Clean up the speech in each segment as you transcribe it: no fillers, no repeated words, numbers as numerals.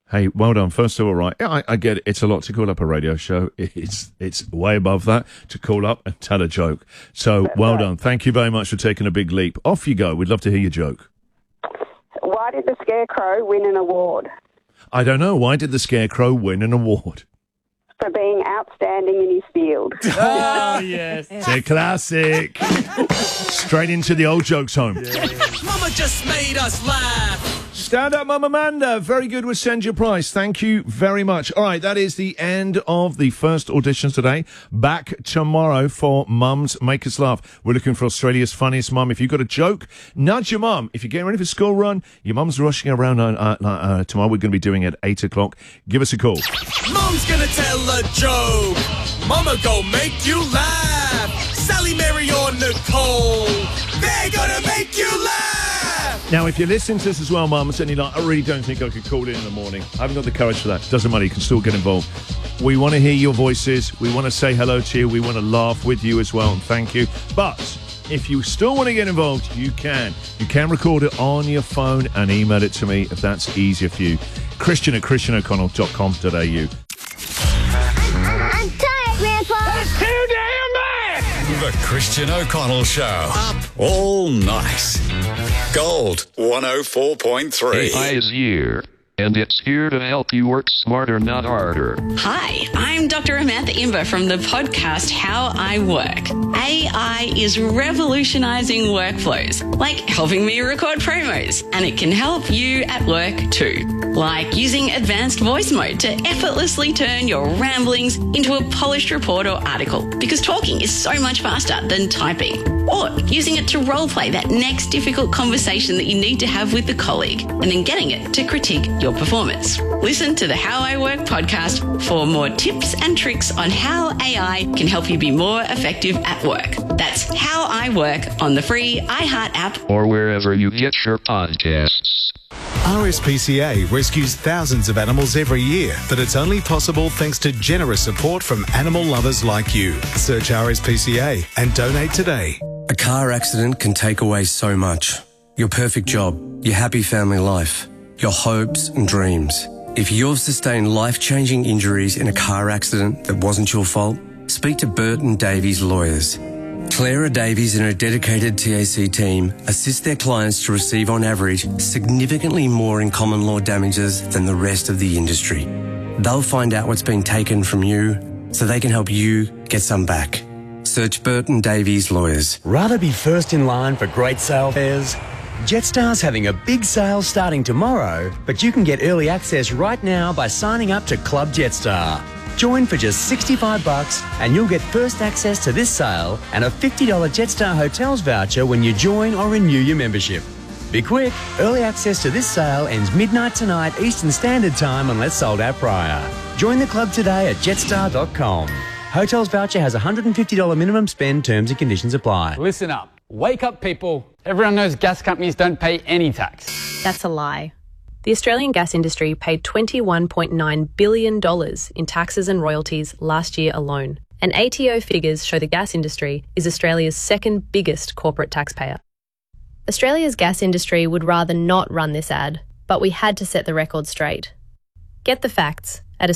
Hey, well done. First of all, right, I get it. It's a lot to call up a radio show. It's way above that to call up and tell a joke. So, well done. Thank you very much for taking a big leap. Off you go. We'd love to hear your joke. Why did the Scarecrow win an award? I don't know. Why did the Scarecrow win an award? For being outstanding in his field. Oh, yes. It's a classic. Straight into the old jokes home. Mama just made us laugh. Stand up, Mum Amanda. Very good with Send Your Price. Thank you very much. All right, that is the end of the first auditions today. Back tomorrow for Mums Make Us Laugh. We're looking for Australia's funniest mum. If you've got a joke, nudge your mum. If you're getting ready for school run, your mum's rushing around tomorrow. We're going to be doing it at 8 o'clock. Give us a call. Mum's gonna tell a joke. Mama gon' make you laugh. Sally, Mary, or Nicole, they're gonna make you laugh. Now, if you're listening to this as well, Mum, and saying, I really don't think I could call in the morning. I haven't got the courage for that. Doesn't matter. You can still get involved. We want to hear your voices. We want to say hello to you. We want to laugh with you as well, and thank you. But if you still want to get involved, you can. You can record it on your phone and email it to me if that's easier for you. Christian@christianoconnell.com.au. I'm tired, Grandpa. That's too damn bad. The Christian O'Connell Show. Up all night. Gold 104.3. AI is here, and it's here to help you work smarter, not harder. Hi, I'm Dr. Amantha Imber from the podcast How I Work. AI is revolutionizing workflows, like helping me record promos, and it can help you at work too. Like using advanced voice mode to effortlessly turn your ramblings into a polished report or article, because talking is so much faster than typing. Or using it to roleplay that next difficult conversation that you need to have with a colleague, and then getting it to critique your performance. Listen to the How I Work podcast for more tips and tricks on how AI can help you be more effective at work. That's How I Work on the free iHeart app or wherever you get your podcasts. RSPCA rescues thousands of animals every year, but it's only possible thanks to generous support from animal lovers like you. Search RSPCA and donate today. A car accident can take away so much. Your perfect job, your happy family life, your hopes and dreams. If you've sustained life-changing injuries in a car accident that wasn't your fault, speak to Burton Davies Lawyers. Clara Davies and her dedicated TAC team assist their clients to receive, on average, significantly more in common law damages than the rest of the industry. They'll find out what's been taken from you so they can help you get some back. Search Burton Davies Lawyers. Rather be first in line for great sale fares? Jetstar's having a big sale starting tomorrow, but you can get early access right now by signing up to Club Jetstar. Join for just $65 and you'll get first access to this sale and a $50 Jetstar Hotels voucher when you join or renew your membership. Be quick, early access to this sale ends midnight tonight Eastern Standard Time unless sold out prior. Join the club today at jetstar.com. Hotels voucher has a $150 minimum spend, terms and conditions apply. Listen up. Wake up, people. Everyone knows gas companies don't pay any tax. That's a lie. The Australian gas industry paid $21.9 billion in taxes and royalties last year alone. And ATO figures show the gas industry is Australia's second biggest corporate taxpayer. Australia's gas industry would rather not run this ad, but we had to set the record straight. Get the facts at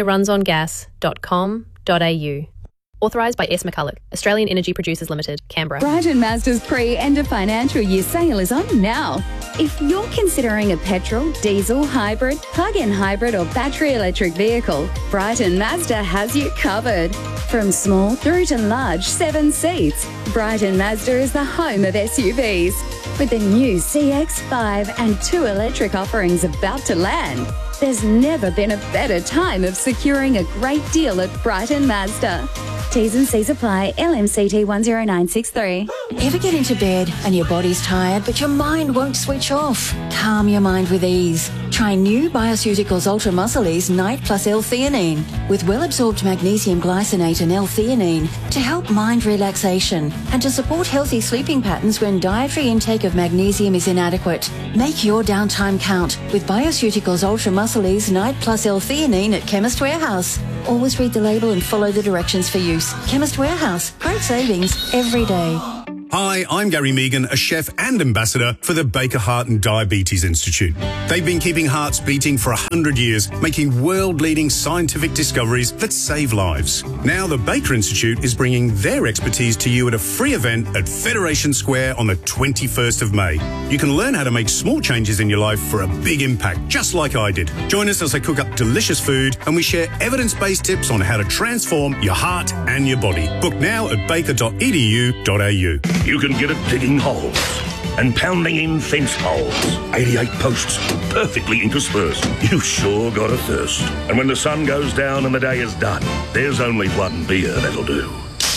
australiarunsongas.com.au. Authorised by S. McCulloch, Australian Energy Producers Limited, Canberra. Brighton Mazda's pre-end of financial year sale is on now. If you're considering a petrol, diesel, hybrid, plug-in hybrid or battery electric vehicle, Brighton Mazda has you covered. From small through to large 7 seats, Brighton Mazda is the home of SUVs. With the new CX-5 and 2 electric offerings about to land, there's never been a better time of securing a great deal at Brighton Mazda. T's and C's apply. LMCT 10963. Ever get into bed and your body's tired but your mind won't switch off? Calm your mind with ease. Try new Bioceuticals Ultra Muscle Ease Night Plus L-theanine with well-absorbed magnesium glycinate and L-theanine to help mind relaxation and to support healthy sleeping patterns when dietary intake of magnesium is inadequate. Make your downtime count with Bioceuticals Ultra Muscle Ease Night Plus L-theanine at Chemist Warehouse. Always read the label and follow the directions for use. Chemist Warehouse. Great savings every day. Hi, I'm Gary Megan, a chef and ambassador for the Baker Heart and Diabetes Institute. They've been keeping hearts beating for 100 years, making world-leading scientific discoveries that save lives. Now the Baker Institute is bringing their expertise to you at a free event at Federation Square on the 21st of May. You can learn how to make small changes in your life for a big impact, just like I did. Join us as I cook up delicious food and we share evidence-based tips on how to transform your heart and your body. Book now at baker.edu.au. You can get it digging holes and pounding in fence poles. 88 posts, perfectly interspersed. You sure got a thirst. And when the sun goes down and the day is done, there's only one beer that'll do.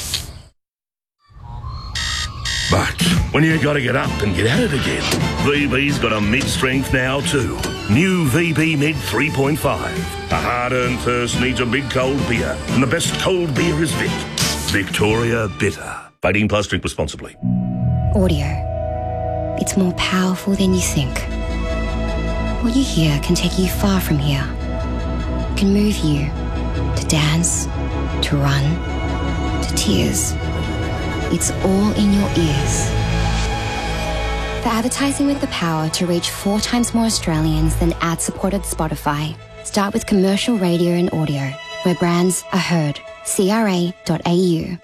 But when you got to get up and get at it again, VB's got a mid-strength now too. New VB Mid 3.5. A hard-earned thirst needs a big cold beer, and the best cold beer is Vic. Victoria Bitter. 18 plus, drink responsibly. Audio. It's more powerful than you think. What you hear can take you far from here. Can move you to dance, to run, to tears. It's all in your ears. For advertising with the power to reach 4 times more Australians than ad-supported Spotify, start with commercial radio and audio, where brands are heard. CRA.au.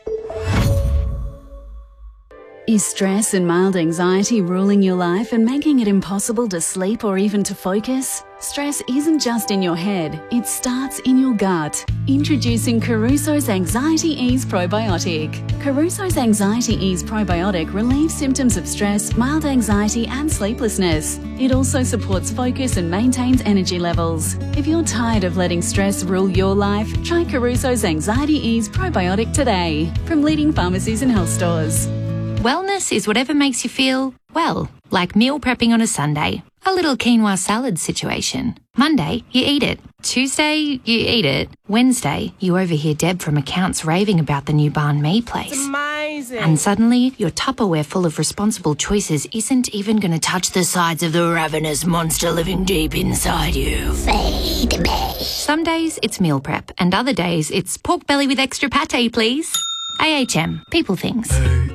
Is stress and mild anxiety ruling your life and making it impossible to sleep or even to focus? Stress isn't just in your head, it starts in your gut. Introducing Caruso's Anxiety Ease Probiotic. Caruso's Anxiety Ease Probiotic relieves symptoms of stress, mild anxiety and sleeplessness. It also supports focus and maintains energy levels. If you're tired of letting stress rule your life, try Caruso's Anxiety Ease Probiotic today from leading pharmacies and health stores. Wellness is whatever makes you feel, well, like meal prepping on a Sunday. A little quinoa salad situation. Monday, you eat it. Tuesday, you eat it. Wednesday, you overhear Deb from accounts raving about the new banh mi place. It's amazing. And suddenly, your Tupperware full of responsible choices isn't even going to touch the sides of the ravenous monster living deep inside you. Feed me. Some days, it's meal prep, and other days, it's pork belly with extra pate, please. AHM. People things.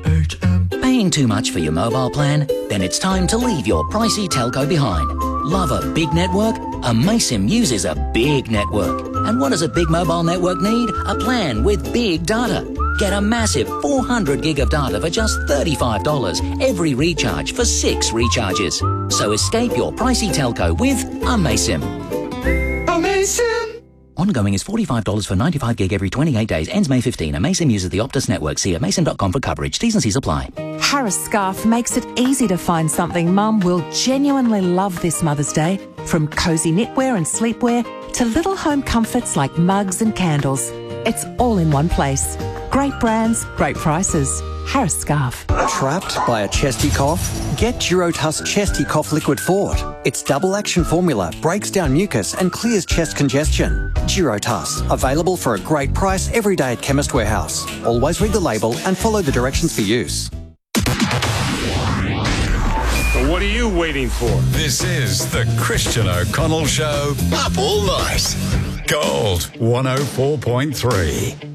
Paying too much for your mobile plan? Then it's time to leave your pricey telco behind. Love a big network? Amaysim uses a big network. And what does a big mobile network need? A plan with big data. Get a massive 400 gig of data for just $35 every recharge for 6 recharges. So escape your pricey telco with Amaysim. Amaysim! Ongoing is $45 for 95 gig every 28 days. Ends May 15. Amaysim uses the Optus network. See amaysim.com for coverage. T's and C's apply. Harris Scarf makes it easy to find something Mum will genuinely love this Mother's Day. From cosy knitwear and sleepwear to little home comforts like mugs and candles. It's all in one place. Great brands, great prices. Harris Scarf. Trapped by a chesty cough? Get Durotus Chesty Cough Liquid Fort. Its double action formula breaks down mucus and clears chest congestion. Durotus, available for a great price every day at Chemist Warehouse. Always read the label and follow the directions for use. So what are you waiting for? This is the Christian O'Connell Show. Up all night. Gold 104.3.